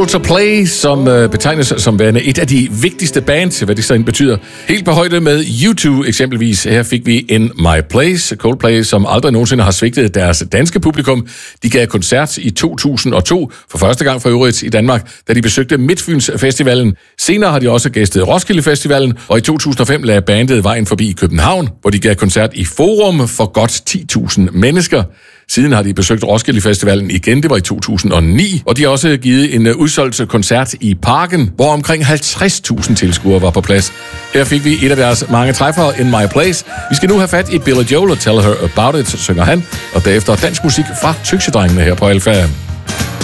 to Play, som betegnes som værende et af de vigtigste bands, hvad det så betyder. Helt på højde med U2 eksempelvis. Her fik vi In My Place, Coldplay, som aldrig nogensinde har svigtet deres danske publikum. De gav koncert i 2002, for første gang for øvrigt i Danmark, da de besøgte Midtfyns Festivalen. Senere har de også gæstet Roskilde Festivalen, og i 2005 lagde bandet vejen forbi København, hvor de gav koncert i Forum for godt 10.000 mennesker. Siden har de besøgt Roskilde Festivalen igen, det var i 2009, og de har også givet en udsolgt koncert i Parken, hvor omkring 50.000 tilskuere var på plads. Her fik vi et af deres mange træffere, In My Place. Vi skal nu have fat i Billy Joel og Tell Her About It, synger han, og derefter dansk musik fra Tøksedrengene her på Alfa.